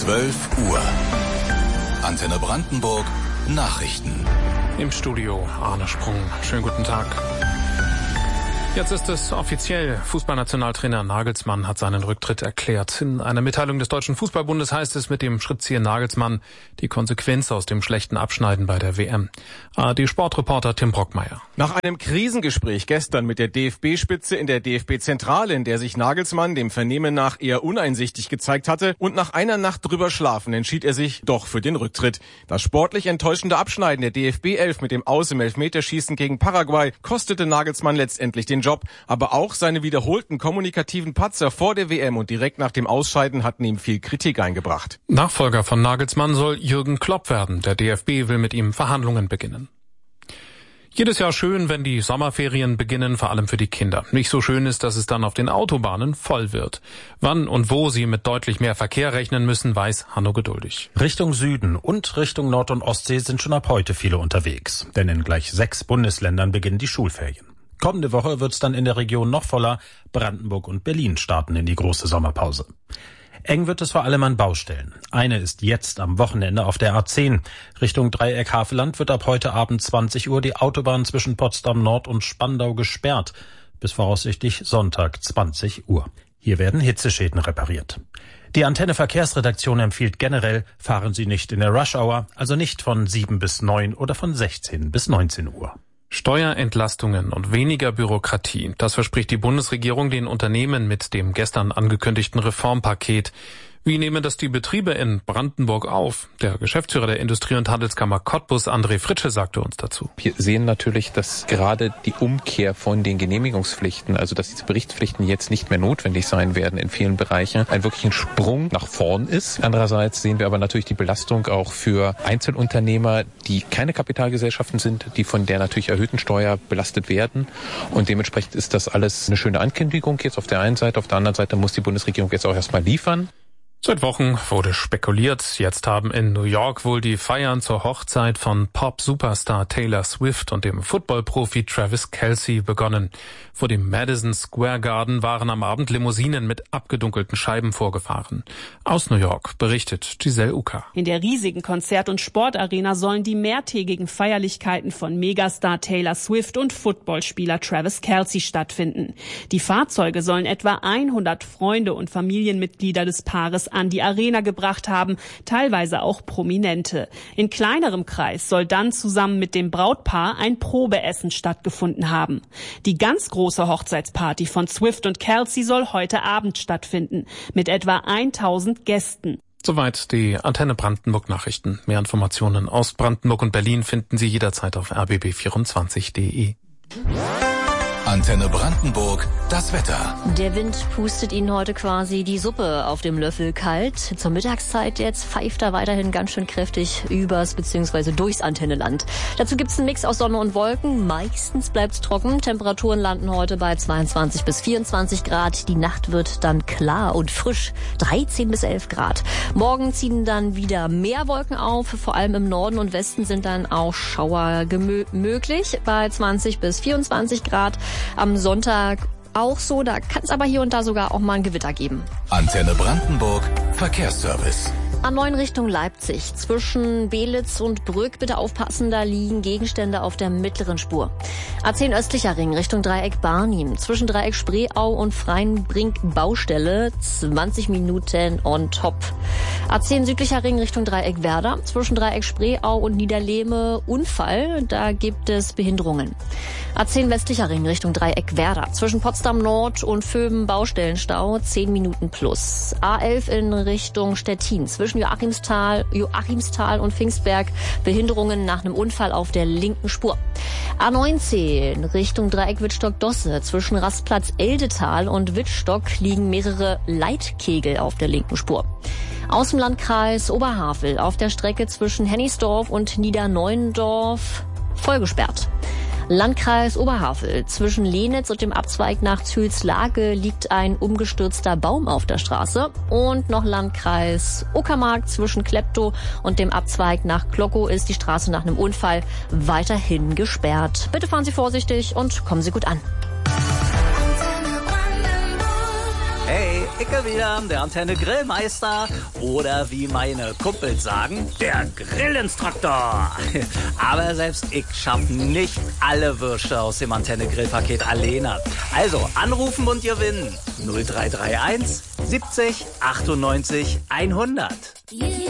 12 Uhr. Antenne Brandenburg Nachrichten. Im Studio Arne Sprung. Schönen guten Tag. Jetzt ist es offiziell. Fußballnationaltrainer Nagelsmann hat seinen Rücktritt erklärt. In einer Mitteilung des Deutschen Fußballbundes heißt es, mit dem Schrittzieher Nagelsmann die Konsequenz aus dem schlechten Abschneiden bei der WM. ARD-Sportreporter Tim Brockmeier. Nach einem Krisengespräch gestern mit der DFB-Spitze in der DFB-Zentrale, in der sich Nagelsmann dem Vernehmen nach eher uneinsichtig gezeigt hatte, und nach einer Nacht drüber schlafen, entschied er sich doch für den Rücktritt. Das sportlich enttäuschende Abschneiden der DFB-11 mit dem Aus im Elfmeterschießen gegen Paraguay kostete Nagelsmann letztendlich den Job, aber auch seine wiederholten kommunikativen Patzer vor der WM und direkt nach dem Ausscheiden hatten ihm viel Kritik eingebracht. Nachfolger von Nagelsmann soll Jürgen Klopp werden. Der DFB will mit ihm Verhandlungen beginnen. Jedes Jahr schön, wenn die Sommerferien beginnen, vor allem für die Kinder. Nicht so schön ist, dass es dann auf den Autobahnen voll wird. Wann und wo sie mit deutlich mehr Verkehr rechnen müssen, weiß Hanno Geduldig. Richtung Süden und Richtung Nord- und Ostsee sind schon ab heute viele unterwegs. Denn in gleich 6 Bundesländern beginnen die Schulferien. Kommende Woche wird's dann in der Region noch voller. Brandenburg und Berlin starten in die große Sommerpause. Eng wird es vor allem an Baustellen. Eine ist jetzt am Wochenende auf der A10. Richtung Dreieck Havelland wird ab heute Abend 20 Uhr die Autobahn zwischen Potsdam Nord und Spandau gesperrt. Bis voraussichtlich Sonntag 20 Uhr. Hier werden Hitzeschäden repariert. Die Antenne Verkehrsredaktion empfiehlt generell, fahren Sie nicht in der Rush-Hour, also nicht von 7 bis 9 oder von 16 bis 19 Uhr. Steuerentlastungen und weniger Bürokratie. Das verspricht die Bundesregierung den Unternehmen mit dem gestern angekündigten Reformpaket. Wie nehmen das die Betriebe in Brandenburg auf? Der Geschäftsführer der Industrie- und Handelskammer Cottbus, André Fritsche, sagte uns dazu. Wir sehen natürlich, dass gerade die Umkehr von den Genehmigungspflichten, also dass diese Berichtspflichten jetzt nicht mehr notwendig sein werden in vielen Bereichen, ein wirklichen Sprung nach vorn ist. Andererseits sehen wir aber natürlich die Belastung auch für Einzelunternehmer, die keine Kapitalgesellschaften sind, die von der natürlich erhöhten Steuer belastet werden. Und dementsprechend ist das alles eine schöne Ankündigung jetzt auf der einen Seite. Auf der anderen Seite muss die Bundesregierung jetzt auch erstmal liefern. Seit Wochen wurde spekuliert, jetzt haben in New York wohl die Feiern zur Hochzeit von Pop-Superstar Taylor Swift und dem Football-Profi Travis Kelce begonnen. Vor dem Madison Square Garden waren am Abend Limousinen mit abgedunkelten Scheiben vorgefahren. Aus New York berichtet Giselle Uka. In der riesigen Konzert- und Sportarena sollen die mehrtägigen Feierlichkeiten von Megastar Taylor Swift und Footballspieler Travis Kelce stattfinden. Die Fahrzeuge sollen etwa 100 Freunde und Familienmitglieder des Paares an die Arena gebracht haben, teilweise auch Prominente. In kleinerem Kreis soll dann zusammen mit dem Brautpaar ein Probeessen stattgefunden haben. Die ganz große Hochzeitsparty von Swift und Kelce soll heute Abend stattfinden, mit etwa 1000 Gästen. Soweit die Antenne Brandenburg Nachrichten. Mehr Informationen aus Brandenburg und Berlin finden Sie jederzeit auf rbb24.de. Antenne Brandenburg, das Wetter. Der Wind pustet Ihnen heute quasi die Suppe auf dem Löffel kalt. Zur Mittagszeit jetzt pfeift er weiterhin ganz schön kräftig übers bzw. durchs Antenneland. Dazu gibt's einen Mix aus Sonne und Wolken. Meistens bleibt's trocken. Temperaturen landen heute bei 22 bis 24 Grad. Die Nacht wird dann klar und frisch. 13 bis 11 Grad. Morgen ziehen dann wieder mehr Wolken auf. Vor allem im Norden und Westen sind dann auch Schauer möglich bei 20 bis 24 Grad. Am Sonntag auch so, da kann es aber hier und da sogar auch mal ein Gewitter geben. Antenne Brandenburg, Verkehrsservice. A9 Richtung Leipzig. Zwischen Belitz und Brück bitte aufpassen, da liegen Gegenstände auf der mittleren Spur. A10 östlicher Ring Richtung Dreieck Barnim. Zwischen Dreieck Spreeau und Freienbrink Baustelle 20 Minuten on top. A10 südlicher Ring Richtung Dreieck Werder. Zwischen Dreieck Spreeau und Niederlehme Unfall, da gibt es Behinderungen. A10 westlicher Ring Richtung Dreieck Werder. Zwischen Potsdam Nord und Vöben Baustellenstau 10 Minuten plus. A11 in Richtung Stettin. Zwischen Joachimsthal und Pfingstberg Behinderungen nach einem Unfall auf der linken Spur. A19 Richtung Dreieck Wittstock-Dosse. Zwischen Rastplatz Eldetal und Wittstock liegen mehrere Leitkegel auf der linken Spur. Aus dem Landkreis Oberhavel auf der Strecke zwischen Hennigsdorf und Niederneuendorf vollgesperrt. Landkreis Oberhavel. Zwischen Lenitz und dem Abzweig nach Zühlslage liegt ein umgestürzter Baum auf der Straße. Und noch Landkreis Uckermark. Zwischen Kleptow und dem Abzweig nach Klockow ist die Straße nach einem Unfall weiterhin gesperrt. Bitte fahren Sie vorsichtig und kommen Sie gut an. Hey, Icke wieder, der Antenne Grillmeister oder wie meine Kumpels sagen, der Grillinstruktor. Aber selbst ich schaffe nicht alle Würste aus dem Antenne Grillpaket alleine. Also anrufen und gewinnen. 0331 70 98 100.